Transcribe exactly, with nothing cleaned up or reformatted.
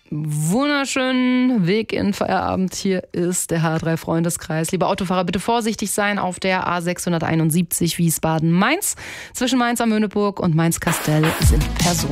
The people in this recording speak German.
Wunderschönen Weg in Feierabend. Hier ist der H drei Freundeskreis. Liebe Autofahrer, bitte vorsichtig sein auf der A sechshunderteinundsiebzig Wiesbaden-Mainz. Zwischen Mainz am Möhneburg und Mainz-Kastel sind Personen.